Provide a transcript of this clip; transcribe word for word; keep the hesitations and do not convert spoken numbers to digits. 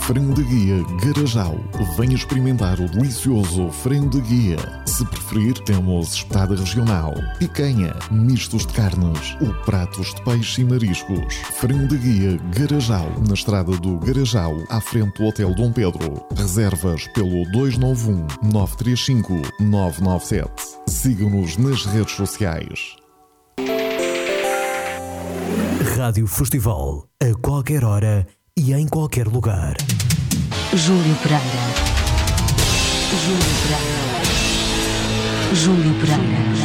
Frango de Guia Garajal. Venha experimentar o delicioso frango de guia. Se preferir, temos espetada regional, picanha, mistos de carnes ou pratos de peixe e mariscos. Frango de Guia Garajal, na estrada do Garajal, à frente do Hotel Dom Pedro. Reservas pelo dois nove um, nove três cinco, nove nove sete. Sigam-nos nas redes sociais. Rádio Festival, a qualquer hora e em qualquer lugar. Júlio Pereira. Júlio Pereira. Júlio Pereira.